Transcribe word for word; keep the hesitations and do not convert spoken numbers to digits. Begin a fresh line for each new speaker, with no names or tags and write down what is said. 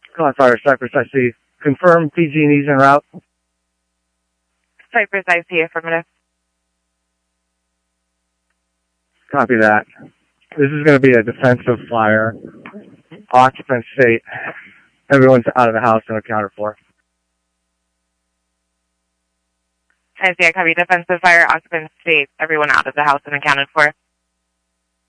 Calling Fire Cypress, I see. Confirm P G and E's en route.
Cypress, I see. Affirmative.
Copy that. This is going to be a defensive fire. Occupant state. Everyone's out of the house and accounted for.
I see. I copy. Defensive fire, occupant state. Everyone out of the house and accounted for.